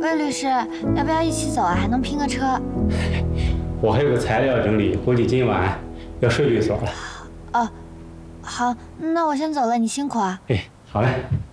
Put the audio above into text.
魏律师，要不要一起走啊？还能拼个车。 我还有个材料整理，估计今晚要睡律所了。 哦，好，那我先走了，你辛苦啊。 哎，好嘞。